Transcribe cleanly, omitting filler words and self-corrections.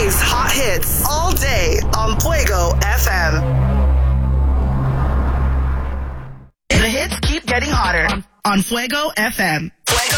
plays hot hits all day on Fuego FM. The hits keep getting hotter on Fuego FM. Fuego